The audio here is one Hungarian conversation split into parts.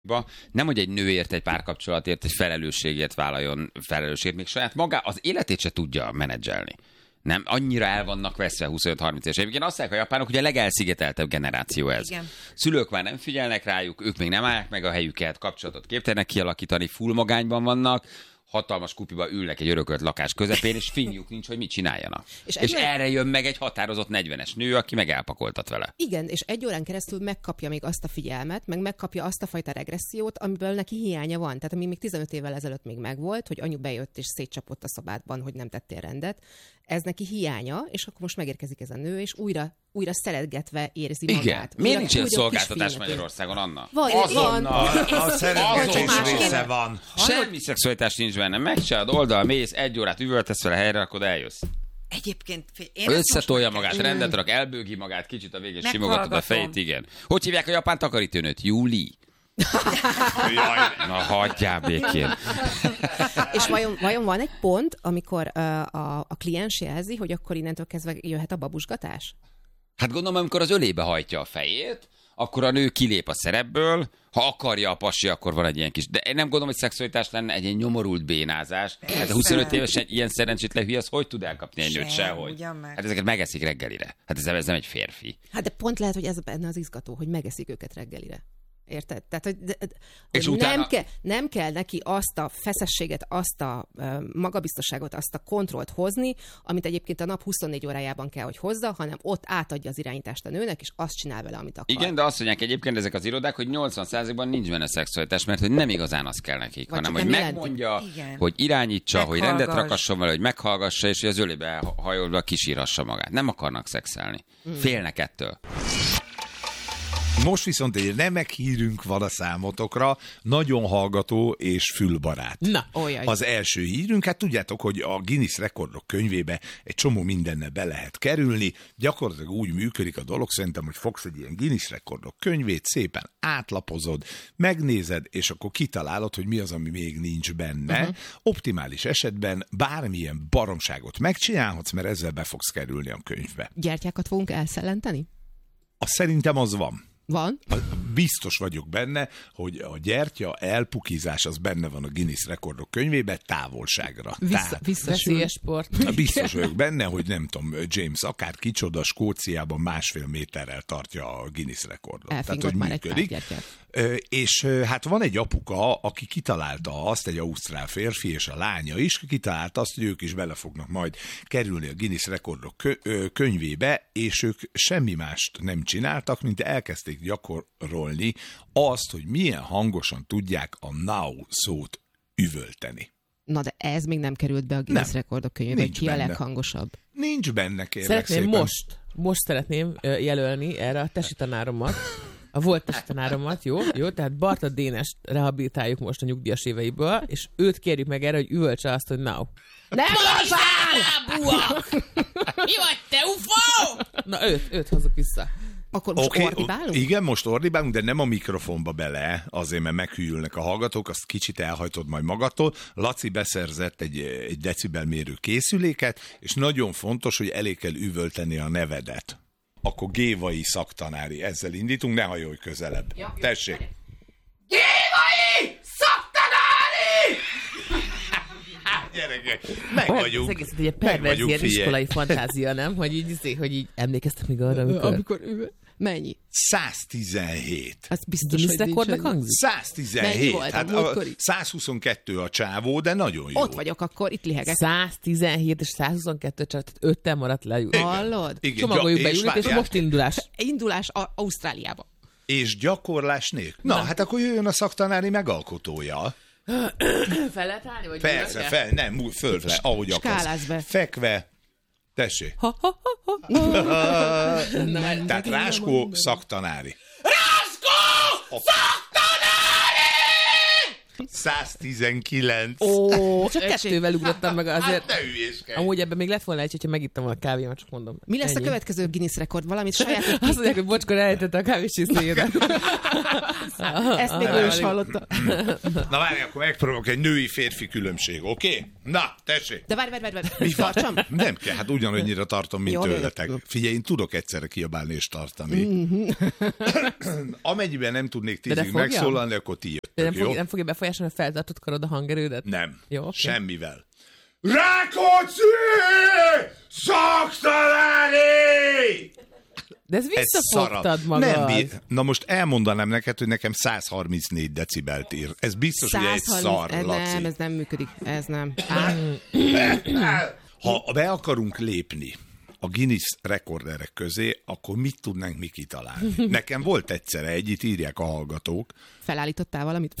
Nem, hogy egy nőért, egy párkapcsolatért, egy felelősségért vállaljon felelősségért, még saját maga az életét se tudja menedzselni. Nem, annyira el vannak veszve 25-30 éves évig. Én azt mondják a japánok, hogy a legelszigeteltebb generáció ez. Igen. Szülők már nem figyelnek rájuk, ők még nem állják meg a helyüket, kapcsolatot képtelenek kialakítani, full magányban vannak, hatalmas kupiba ülnek egy örökölt lakás közepén, és finjuk nincs, hogy mit csináljanak. És erre jön meg egy határozott 40-es nő, aki meg elpakoltat vele. Igen, és egy órán keresztül megkapja még azt a figyelmet, meg megkapja azt a fajta regressziót, amiből neki hiánya van. Tehát ami még 15 évvel ezelőtt még megvolt, hogy anyu bejött és szétcsapott a szobádban, hogy nem tettél rendet. Ez neki hiánya, és akkor most megérkezik ez a nő, és újra szeretgetve érzi magát. Igen. Miért nincs ilyen szolgáltatás Magyarországon, Anna? Azonnal. A szeretgetés része van. Semmi szexualitás nincs benne. Megcsinálod, oldal, mész, 1 órát üvöltesz vele helyre, akkor eljössz. Egyébként összetolja magát, rendet rak, elbőgi magát, kicsit a végén simogatod a fejét, igen. Hogy hívják a japán takarítónőt? Júli. Na, hagyjál békén. És vajon van egy pont, amikor a kliens jelzi, hogy akkor innentől kezdve jöhet a babusgatás? Hát gondolom, amikor az ölébe hajtja a fejét, akkor a nő kilép a szerepből, ha akarja a pasi, akkor van egy ilyen kis... De én nem gondolom, hogy szexualitás lenne egy ilyen nyomorult bénázás. Hát a 25 évesen ilyen szerencsétlen hülye, az hogy tud elkapni egy nőt sehogy? Hát ezeket megeszik reggelire. Hát ez nem egy férfi. Hát de pont lehet, hogy ez benne az izgató, hogy megeszik őket reggelire. Érted? Tehát, hogy és utána... nem kell neki azt a feszességet, azt a magabiztosságot, azt a kontrollt hozni, amit egyébként a nap 24 órájában kell, hogy hozza, hanem ott átadja az irányítást a nőnek, és azt csinál vele, amit akar. Igen, de azt mondják egyébként ezek az irodák, hogy 80%-ban nincs benne szexualitás, mert hogy nem igazán az kell nekik, vagy hanem hogy megmondja, hogy irányítsa, hogy rendet rakasson vele, hogy meghallgassa, és hogy az ölébe hajolva kisírhassa magát. Nem akarnak szexelni. Félnek ettől. Most viszont egy remek hírünk van a számotokra, nagyon hallgató és fülbarát. Na, olyan. Az első hírünk, hát tudjátok, hogy a Guinness rekordok könyvébe egy csomó mindenne be lehet kerülni, gyakorlatilag úgy működik a dolog, szerintem, hogy fogsz egy ilyen Guinness rekordok könyvét, szépen átlapozod, megnézed, és akkor kitalálod, hogy mi az, ami még nincs benne. Optimális esetben bármilyen baromságot megcsinálhatsz, mert ezzel be fogsz kerülni a könyvbe. Gyertyákat fogunk elszellenteni? Szerintem az van. Van? Biztos vagyok benne, hogy a gyertya elpukizás az benne van a Guinness rekordok könyvében távolságra. Visszaveszélyes sport. Biztos vagyok benne, hogy nem tudom, James akár kicsoda Skóciában 1,5 méterrel tartja a Guinness rekordot. Tehát, hogy működik. És hát van egy apuka, aki kitalálta azt, egy ausztrál férfi és a lánya is, kitalálta azt, hogy ők is bele fognak majd kerülni a Guinness rekordok könyvébe, és ők semmi mást nem csináltak, mint elkezdték gyakorolni azt, hogy milyen hangosan tudják a now szót üvölteni. Na de ez még nem került be a Guinness rekordok könyvébe, hogy ki benne. A leghangosabb. Nincs benne, kérlek szépen. Most szeretném jelölni erre a tesi tanáromat, a volt tesi tanáromat, jó? Tehát Barta Dénest rehabilitáljuk most a nyugdíjas éveiből, és őt kérjük meg erre, hogy üvöltse azt, hogy now. Nem lábúak! Mi vagy te, ufó? Na őt hozzuk vissza. Akkor most ordibálunk? Igen, most ordibálunk, de nem a mikrofonba bele, azért, mert meghűlnek a hallgatók, azt kicsit elhajtod majd magadtól. Laci beszerzett egy decibelmérő készüléket, és nagyon fontos, hogy elég kell üvölteni a nevedet. Akkor Gévai szaktanári, ezzel indítunk, ne hajolj közelebb. Ja. Tessék! Gévai szaktanári! Gyerekek, meg vagyunk. Ez egész egy perverz ilyen iskolai fantázia, nem? Hogy így emlékeztek még arra, amikor Mennyi? 117. Az biztos, hogy rekordnak hangzik? 117. Hát 122 a csávó, de nagyon jó. Ott vagyok akkor, itt lihegek. 117 és 122 csávó, tehát 5-tel maradt le. Hallod? Csomagoljuk be Julit, és most indulás. Indulás Ausztráliába. És gyakorlás nélkül. Na, hát akkor jöjjön a szaktanári megalkotója. Fel lehet állni? Vagy persze, fölfele, ahogy akarsz. Fekve. Tessék. Tehát Ráskó szaktanári. Ráskó szaktanári! 119. Ó, csak 2-vel ugrottam meg azért. Hát ne hülyéskedj. Amúgy ebben még lett volna egy, hogyha megittam a kávémat, csak mondom. Mi lesz a következő Guinness rekord? Valamit saját... Azt mondják, hogy bocskor elejtette a kávéscsészéjédet. Ezt még ő is hallotta. Na várj, akkor megpróbálok egy női-férfi különbség, oké? Na, tessék. De várj. Mi tartsam? Nem kell, hát ugyanannyira tartom, mint tőletek. Figyelj, én tudok egyszerre kiabálni és tartani. Amennyiben nem tudnék 10-ig megszólalni, akkor ti jöttök, jó? Nem fogja befolyásolni a feltartott karod a hangerődet? Nem. Jó, okay. Semmivel. Rákóczi! Szaktaláni! De ez visszafogtad magad. Nem, na most elmondanám neked, hogy nekem 134 decibelt ír. Ez biztos, hogy egy szar, Laci. Nem, ez nem működik. Ez nem. Ha be akarunk lépni a Guinness rekorderek közé, akkor mit tudnánk mi kitalálni? Nekem volt egyszerre itt írják a hallgatók. Felállítottál valamit?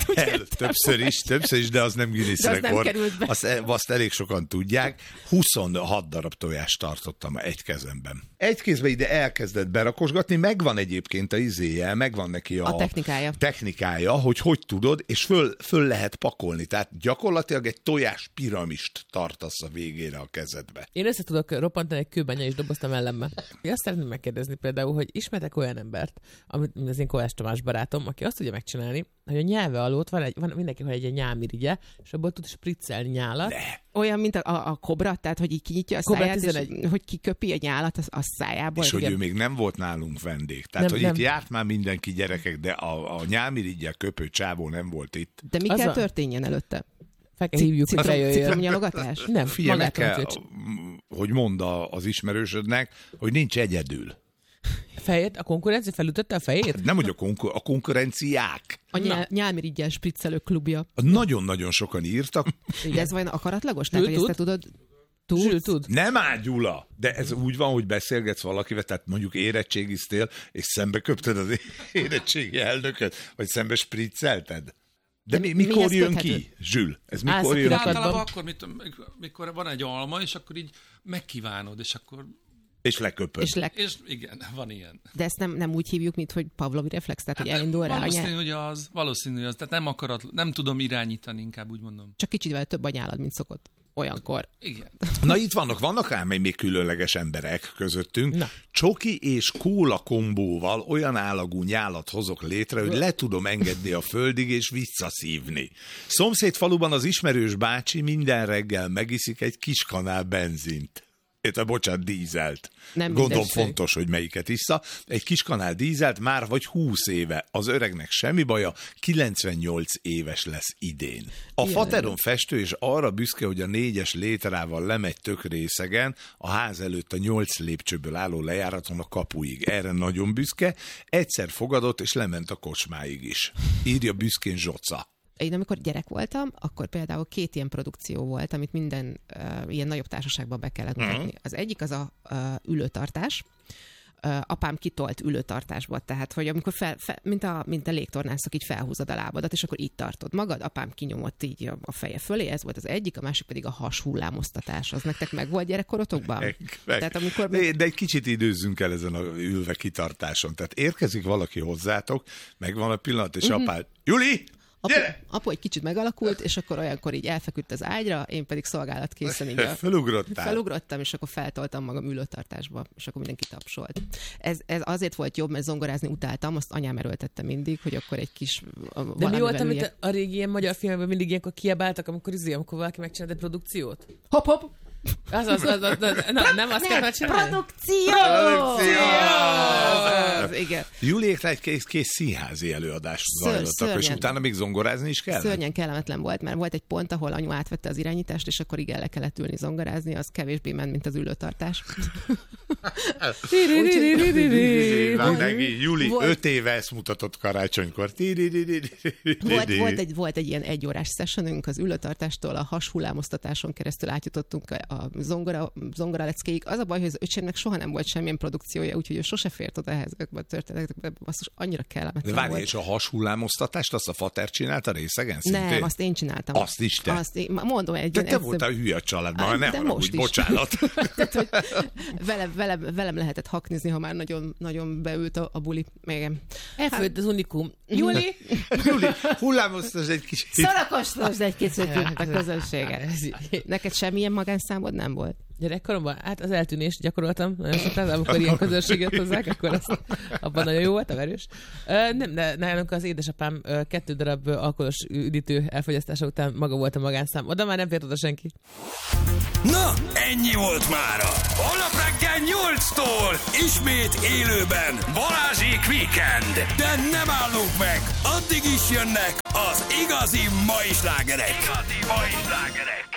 Többször is, de az nem Guinness rekord. Azt elég sokan tudják. 26 darab tojást tartottam egy kezemben. Egy kézben ide elkezdett berakosgatni, megvan egyébként a izéje, megvan neki a technikája, hogy tudod, és föl lehet pakolni. Tehát gyakorlatilag egy tojás piramist tartasz a végére a kezedbe. Én össze tudok roppantani egy kőbánya és doboztam ellenbe. Én azt szeretném megkérdezni például, hogy ismertek olyan embert, amit az én Kovács Tamás barátom, aki azt tudja megcsinálni, hogy a nyelve alót van mindenki van egy nyálmirigye, és abból tud spriccelni nyálat. Olyan, mint a kobra, tehát hogy így kinyitja a száját, és hogy kiköpi a nyálat a szájából. És hogy ő még nem volt nálunk vendég. Tehát, nem. Itt járt már mindenki gyerekek, de a nyálmirigyel köpő csávó nem volt itt. De mi kell történjen előtte? Citromnyalogatás? Nem, figyelj, meg kell, hogy mondd az ismerősödnek, hogy nincs egyedül. Fejét? A konkurencia felütötte a fejét? Nem, hogy a konkurenciák. A nyálmirigyel spriccelő klubja. Nagyon-nagyon sokan írtak. De ez vajon akaratlagos? Tehát, hogy ezt te tudod... Tud. Nem áll, Gyula! De ez úgy van, hogy beszélgetsz valakivel, tehát mondjuk érettségiztél, és szembe köpted az érettségi elnököt, vagy szembe spriccelted. De mikor jön ki, Zsül? Ez mikor jön ki? Általában akkor, mikor van egy alma, és akkor így megkívánod, és akkor... És leköpöd. És igen, van ilyen. De ezt nem úgy hívjuk, mint hogy Pavlovi reflex, tehát hogy elindul rá a nyelv. Valószínű, hogy az. Tehát nem tudom irányítani, inkább úgy mondom. Csak kicsivel több a nyálad, mint szokott. Olyankor. Igen. Na itt vannak ám még különleges emberek közöttünk. Na. Csoki és kóla kombóval olyan állagú nyálat hozok létre, hogy le tudom engedni a földig és visszaszívni. Szomszéd faluban az ismerős bácsi minden reggel megiszik egy kis kanál benzint. Dízelt. Nem Gondolom fontos, hogy melyiket issza. Egy kis kanál dízelt már vagy 20 éve. Az öregnek semmi baja, 98 éves lesz idén. A fateron festő és arra büszke, hogy a 4-es létrával lemegy tök részegen, a ház előtt a 8 lépcsőből álló lejáraton a kapuig. Erre nagyon büszke. Egyszer fogadott és lement a kocsmáig is. Írja büszkén Zsoca. Én amikor gyerek voltam, akkor például 2 ilyen produkció volt, amit minden ilyen nagyobb társaságban be kellett mutatni. Az egyik az a ülőtartás. Apám kitolt ülőtartásba, tehát hogy amikor mint a légtornászok, így felhúzod a lábadat, és akkor így tartod magad, apám kinyomott így a feje fölé, ez volt az egyik, a másik pedig a hashullámoztatás. Az nektek meg volt gyerekkorotokban? Tehát amikor... De egy kicsit időzzünk el ezen a ülve kitartáson. Tehát érkezik valaki hozzátok, megvan a pillanat, és apád, Juli! Apu egy kicsit megalakult, és akkor olyankor így elfeküdt az ágyra, én pedig szolgálatkészen így felugrottam, és akkor feltoltam magam ülőtartásba, és akkor mindenki tapsolt. Ez azért volt jobb, mert zongorázni utáltam, azt anyám erőltette mindig, hogy akkor egy kis... De mi volt, amit a régi ilyen magyar filmben mindig ilyenkor kiabáltak, amikor valaki megcsinált egy produkciót? Hopp! Az, nem azt kell megcsinálni? Produkció! Igen. Juliékra egy kész színházi előadást zajlottak, és utána még zongorázni is kell. Szörnyen kellemetlen volt, mert volt egy pont, ahol anyu átvette az irányítást, és akkor igen, le kellett ülni zongorázni, az kevésbé ment, mint az ülőtartás. Juli 5 éve ezt mutatott karácsonykor. Volt egy ilyen 1 órás sessionünk az ülőtartástól, a hashullámoztatáson keresztül átjutottunk a zongora leckéig. Az a baj, hogy az öcsémnek soha nem volt semmilyen produkciója, úgyhogy ő sose fért oda ehhez a történetekbe. Basszus, annyira kellemetlen volt. De várj, és a hashullámoztatást azt a fater csinálta részegen? Szintén? Nem, azt én csináltam. Azt is te? Mondom, de te voltál hülye a családban, nem haragudj, bocsánat. Tehát, hogy velem lehetett haknizni, ha már nagyon, nagyon beült a buli. Elfőtt az unikum. Júli, hullámoztasd egy kicsit. Szarakostasd egy kicsit a közönséget. Neked semmilyen magánszámod nem volt? Gyerekkoromban? Hát az eltűnést gyakoroltam nagyon sokat, amikor ilyen közönséget hozzák, akkor abban nagyon jó volt, erős. Nem, de nálunk az édesapám 2 darab alkoholos üdítő elfogyasztása után maga volt a magánszám. Oda már nem fért oda senki. Na, ennyi volt mára. Holnap reggel 8-tól ismét élőben Balázsék Weekend. De nem állunk meg, addig is jönnek az igazi mai slágerek.